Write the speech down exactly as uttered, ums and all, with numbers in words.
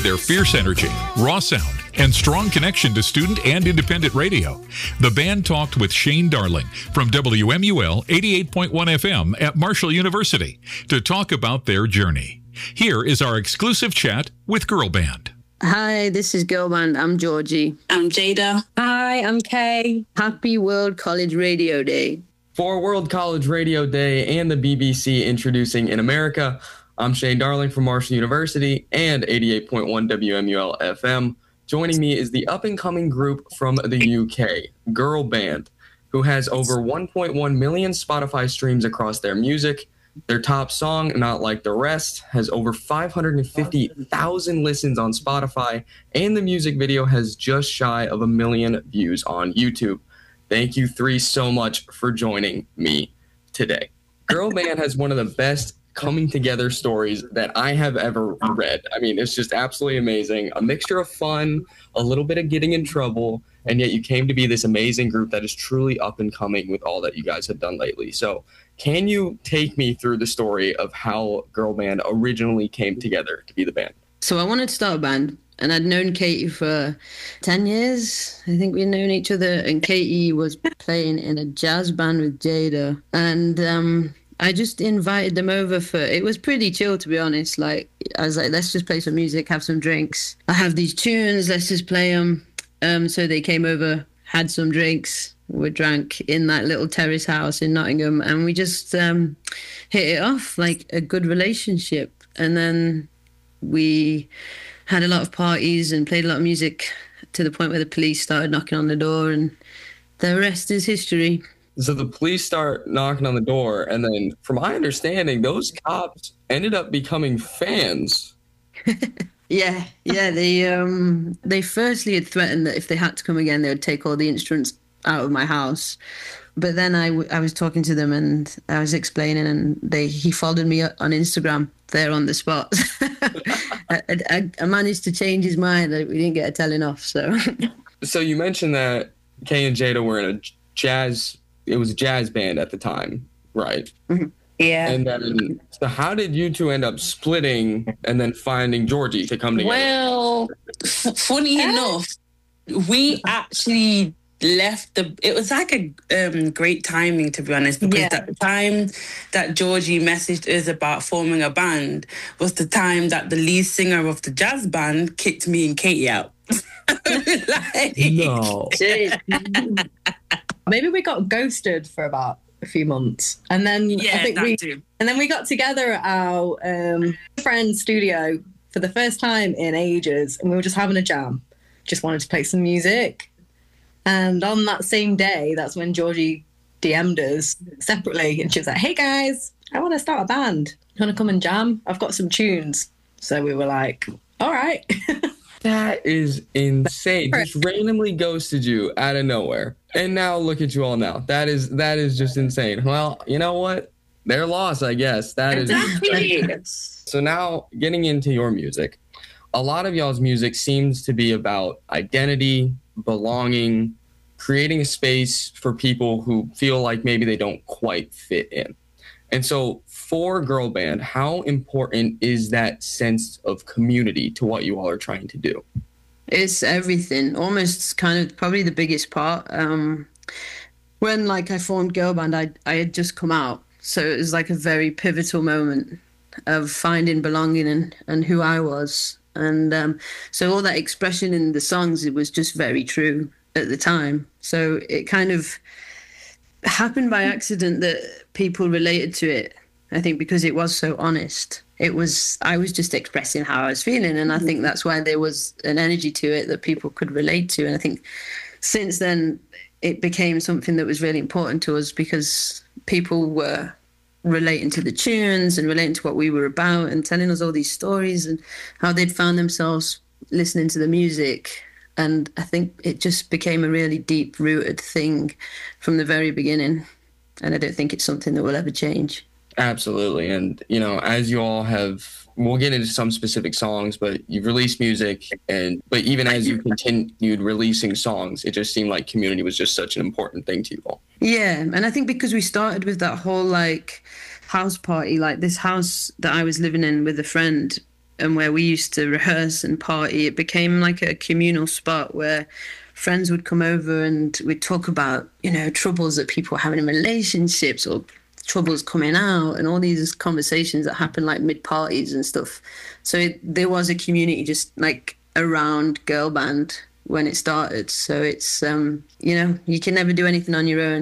Their fierce energy, raw sound, and strong connection to student and independent radio. The band talked with Shane Darling from W M U L eighty-eight point one F M at Marshall University to talk about their journey. Here is our exclusive chat with Girl Band. Hi, this is Girl Band. I'm Georgie. I'm Jada. Hi, I'm Kay. Happy World College Radio Day. For World College Radio Day and the B B C introducing In America, I'm Shane Darling from Marshall University and eighty-eight point one W M U L F M. Joining me is the up-and-coming group from the U K, Girl Band, who has over one point one million Spotify streams across their music. Their top song, Not Like the Rest, has over five hundred fifty thousand listens on Spotify, and the music video has just shy of a million views on YouTube. Thank you three so much for joining me today. Girl Band has one of the best coming together stories that I have ever read. I mean, it's just absolutely amazing. A mixture of fun, a little bit of getting in trouble, and yet you came to be this amazing group that is truly up and coming with all that you guys have done lately. So can you take me through the story of how Girl Band originally came together to be the band? So I wanted to start a band, and I'd known Katie for ten years. I think we'd known each other, and Katie was playing in a jazz band with Jada. And um, I just invited them over for, it was pretty chill, to be honest. Like, I was like, let's just play some music, have some drinks. I have these tunes, let's just play them. Um, so they came over, had some drinks. We drank in that little terrace house in Nottingham, and we just um, hit it off like a good relationship. And then we had a lot of parties and played a lot of music to the point where the police started knocking on the door, and the rest is history. So the police start knocking on the door, and then from my understanding, those cops ended up becoming fans. yeah, yeah. They um they firstly had threatened that if they had to come again, they would take all the instruments out of my house. But then I, w- I was talking to them, and I was explaining, and they he followed me on Instagram there on the spot. I, I, I managed to change his mind. We didn't get a telling off. So, so you mentioned that Kay and Jada were in a jazz. It was a jazz band at the time, right? Mm-hmm. Yeah. And then, so how did you two end up splitting and then finding Georgie to come together? Well, f- funny enough, we actually left the, it was like a um, great timing, to be honest, because Yeah. at the time that Georgie messaged us about forming a band was the time that the lead singer of the jazz band kicked me and Katie out. Like, No. Maybe we got ghosted for about a few months, and then yeah, I think that we too. and then we got together at our um, friend's studio for the first time in ages, and we were just having a jam. Just wanted to play some music, and on that same day, that's when Georgie D M'd us separately, and she was like, "Hey guys, I want to start a band. You want to come and jam? I've got some tunes." So we were like, "All right." That is insane. Just randomly ghosted you out of nowhere. And now look at you all now. That is that is just insane. Well, you know what? Their loss, I guess. That is Exactly. So now getting into your music. A lot of y'all's music seems to be about identity, belonging, creating a space for people who feel like maybe they don't quite fit in. And so for Girl Band, how important is that sense of community to what you all are trying to do? it's everything. Almost kind of probably the biggest part. Um, when like I formed Girl Band, I I had just come out, so it was like a very pivotal moment of finding belonging and, and who I was. And um, so all that expression in the songs, it was just very true at the time. So it kind of happened by accident that people related to it, I think, because it was so honest. It was, I was just expressing how I was feeling. And I think that's why there was an energy to it that people could relate to. And I think since then it became something that was really important to us because people were relating to the tunes and relating to what we were about and telling us all these stories and how they'd found themselves listening to the music. And I think it just became a really deep-rooted thing from the very beginning. And I don't think it's something that will ever change. Absolutely. And, you know, as you all have, we'll get into some specific songs, but you've released music. And but even as you continued releasing songs, it just seemed like community was just such an important thing to you all. Yeah. And I think because we started with that whole, like, house party, like this house that I was living in with a friend, and where we used to rehearse and party, it became like a communal spot where friends would come over and we'd talk about, you know, troubles that people were having in relationships or troubles coming out and all these conversations that happen like mid parties and stuff. So it, there was a community just like around girl band when it started. So it's, um, you know, you can never do anything on your own.